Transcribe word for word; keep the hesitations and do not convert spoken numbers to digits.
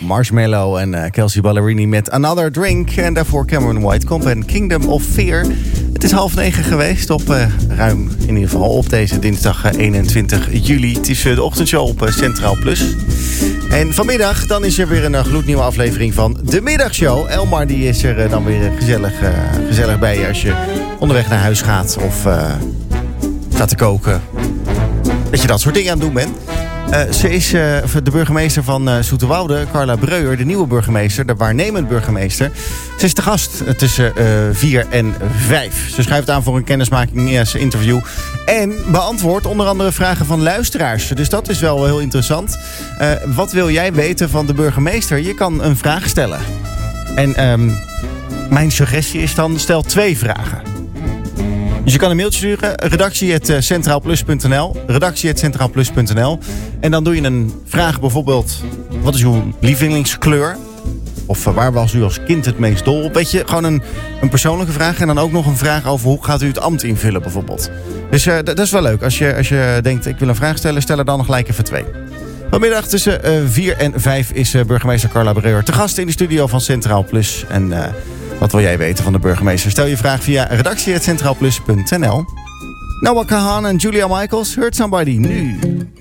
Marshmallow en uh, Kelsey Ballerini met Another Drink. En daarvoor Cameron Whitecomb en Kingdom of Fear. Het is half negen geweest op uh, ruim in ieder geval op deze dinsdag uh, eenentwintig juli. Het is uh, de ochtendshow op uh, Centraal Plus. En vanmiddag dan is er weer een uh, gloednieuwe aflevering van de middagshow. Elmar die is er uh, dan weer gezellig, uh, gezellig bij je als je onderweg naar huis gaat of uh, gaat te koken. Dat je dat soort dingen aan het doen bent. Uh, ze is uh, de burgemeester van uh, Zoeterwoude, Carla Breuer, de nieuwe burgemeester, de waarnemend burgemeester. Ze is te gast uh, tussen uh, vier en vijf. Ze schuift aan voor een kennismaking, yes, interview. En beantwoordt onder andere vragen van luisteraars. Dus dat is wel heel interessant. Uh, wat wil jij weten van de burgemeester? Je kan een vraag stellen. En um, mijn suggestie is dan, stel twee vragen. Dus je kan een mailtje sturen, redactie at centraalplus punt n l. redactie at centraalplus punt n l. En dan doe je een vraag bijvoorbeeld, wat is uw lievelingskleur? Of uh, waar was u als kind het meest dol op? Weet je, gewoon een, een persoonlijke vraag. En dan ook nog een vraag over hoe gaat u het ambt invullen bijvoorbeeld. Dus uh, d- dat is wel leuk. Als je, als je denkt, ik wil een vraag stellen, stel er dan nog gelijk even twee. Vanmiddag tussen uh, vier en vijf is uh, burgemeester Carla Breuer te gast in de studio van Centraal Plus. En uh, wat wil jij weten van de burgemeester? Stel je vraag via redactie at centraalplus punt n l. Noah Kahan en Julia Michaels, Hurt Somebody, nu.